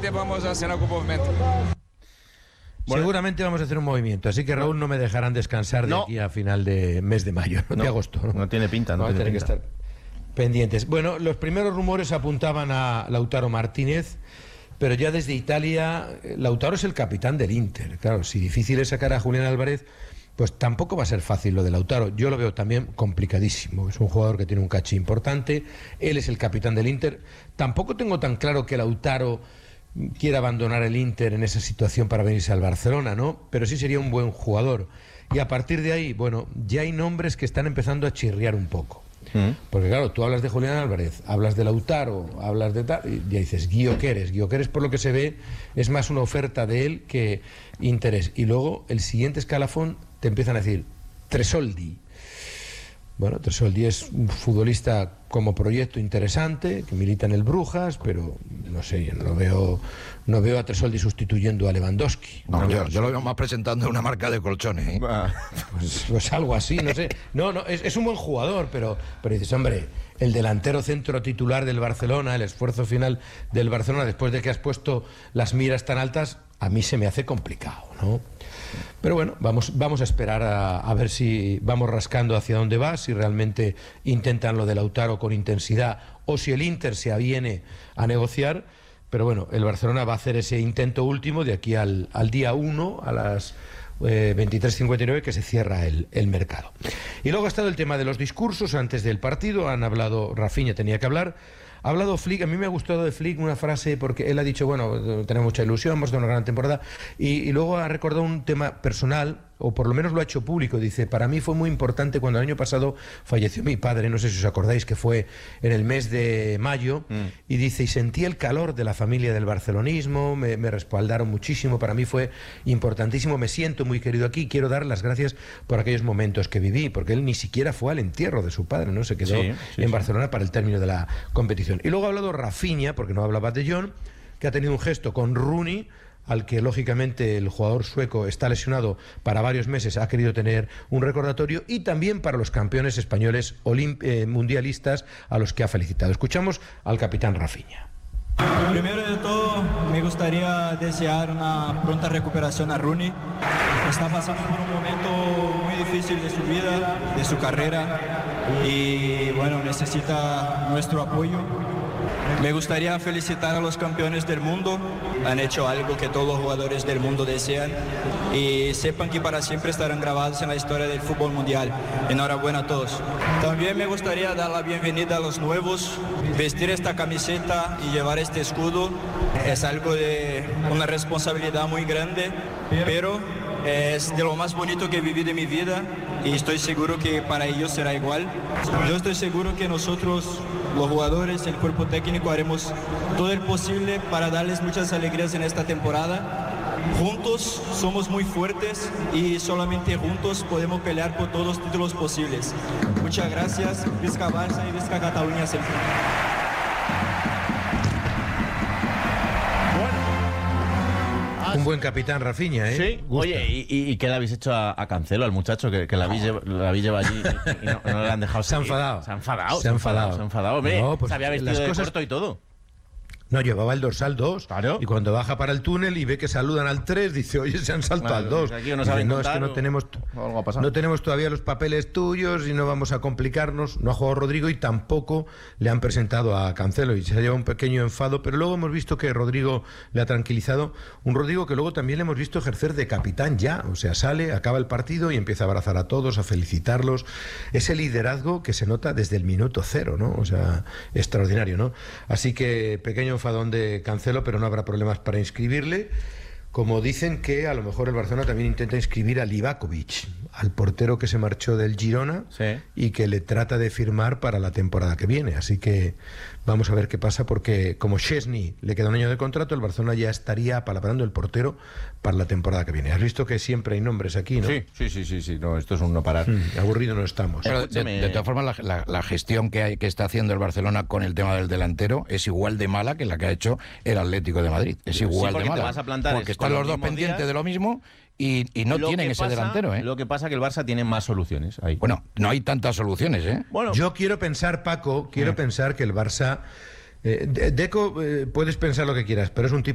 seguramente vamos a hacer algún movimiento. Bueno, seguramente vamos a hacer un movimiento, así que Raúl no me dejarán descansar de aquí a final de mes de mayo, de agosto. No tiene pinta, Vamos a tener que estar pendientes. Bueno, los primeros rumores apuntaban a Lautaro Martínez, pero ya desde Italia, Lautaro es el capitán del Inter. Claro, si difícil es sacar a Julián Álvarez, pues tampoco va a ser fácil lo de Lautaro. Yo lo veo también complicadísimo. Es un jugador que tiene un caché importante, él es el capitán del Inter. Tampoco tengo tan claro que Lautaro quiere abandonar el Inter en esa situación para venirse al Barcelona, ¿no? Pero sí sería un buen jugador. Y a partir de ahí, bueno, ya hay nombres que están empezando a chirriar un poco. Porque claro, tú hablas de Julián Álvarez, hablas de Lautaro, hablas de tal, y ya dices Gyökeres. Gyökeres, por lo que se ve, es más una oferta de él que interés. Y luego el siguiente escalafón te empiezan a decir Tresoldi. Bueno, Tresoldi es un futbolista como proyecto interesante, que milita en el Brujas, pero no sé, yo no veo a Tresoldi sustituyendo a Lewandowski. No, yo lo veo más presentando una marca de colchones, ¿eh? Pues algo así, no sé. Es un buen jugador, pero dices, hombre, el delantero centro titular del Barcelona, el esfuerzo final del Barcelona, después de que has puesto las miras tan altas, a mí se me hace complicado, ¿no? Pero bueno, vamos a esperar a ver si vamos rascando hacia dónde va, si realmente intentan lo de Lautaro con intensidad o si el Inter se aviene a negociar. Pero bueno, el Barcelona va a hacer ese intento último de aquí al día 1 a las 23:59 que se cierra el mercado. Y luego ha estado el tema de los discursos antes del partido. Han hablado, Rafinha tenía que hablar. Ha hablado Flick, a mí me ha gustado de Flick una frase porque él ha dicho, bueno, tenemos mucha ilusión, hemos dado una gran temporada, y luego ha recordado un tema personal, o por lo menos lo ha hecho público. Dice, para mí fue muy importante cuando el año pasado falleció mi padre, no sé si os acordáis que fue en el mes de mayo, y dice, y sentí el calor de la familia del barcelonismo, me respaldaron muchísimo, para mí fue importantísimo, me siento muy querido aquí, quiero dar las gracias por aquellos momentos que viví, porque él ni siquiera fue al entierro de su padre, ¿no? Se quedó en Barcelona para el término de la competición. Y luego ha hablado Rafinha, porque no hablaba de Jong, que ha tenido un gesto con Rooney, al que lógicamente el jugador sueco está lesionado para varios meses, ha querido tener un recordatorio, y también para los campeones españoles mundialistas a los que ha felicitado. Escuchamos al capitán Rafinha. Primero de todo, me gustaría desear una pronta recuperación a Rooney. Está pasando por un momento muy difícil de su vida, de su carrera, y bueno, necesita nuestro apoyo. Me gustaría felicitar a los campeones del mundo. Han hecho algo que todos los jugadores del mundo desean, y sepan que para siempre estarán grabados en la historia del fútbol mundial. Enhorabuena a todos. También me gustaría dar la bienvenida a los nuevos. Vestir esta camiseta y llevar este escudo es algo de una responsabilidad muy grande, pero es de lo más bonito que he vivido en mi vida, y estoy seguro que para ellos será igual. Yo estoy seguro que nosotros, los jugadores, el cuerpo técnico, haremos todo el posible para darles muchas alegrías en esta temporada. Juntos somos muy fuertes y solamente juntos podemos pelear por todos los títulos posibles. Muchas gracias. Visca Barça y Visca Cataluña siempre. Un buen capitán Rafinha, ¿eh? Sí. Oye, ¿y qué le habéis hecho a Cancelo, al muchacho que la habéis llevado allí y no le han dejado seguir? Se ha enfadado. Hombre, No, pues se había vestido de corto y todo. No, llevaba el dorsal 2. Claro. Y cuando baja para el túnel y ve que saludan al 3, dice, oye, se han saltado al 2. Aquí no saben es que no tenemos todavía los papeles tuyos y no vamos a complicarnos. No ha jugado Rodrigo y tampoco le han presentado a Cancelo, y se ha llevado un pequeño enfado, pero luego hemos visto que Rodrigo le ha tranquilizado. Un Rodrigo que luego también le hemos visto ejercer de capitán ya. O sea, sale, acaba el partido y empieza a abrazar a todos, a felicitarlos. Ese liderazgo que se nota desde el minuto 0, ¿no? O sea, extraordinario, ¿no? Así que pequeño enfadón de Cancelo, pero no habrá problemas para inscribirle. Como dicen que a lo mejor el Barcelona también intenta inscribir a Livakovic, al portero que se marchó del Girona, y que le trata de firmar para la temporada que viene. Así que vamos a ver qué pasa, porque como Szczesny le queda un año de contrato, el Barcelona ya estaría apalabrando el portero para la temporada que viene. Has visto que siempre hay nombres aquí, ¿no? Sí. No, esto es un no parar. Aburrido no estamos. Pero de todas formas, la gestión que está haciendo el Barcelona con el tema del delantero es igual de mala que la que ha hecho el Atlético de Madrid. Es igual de mala. Te vas a plantar porque están los dos pendientes de lo mismo y no tienen ese delantero, ¿eh? Lo que pasa es que el Barça tiene más soluciones ahí. Bueno, no hay tantas soluciones, ¿eh? Bueno, yo quiero pensar, Paco, pensar que el Barça... Deco, puedes pensar lo que quieras, pero es un tipo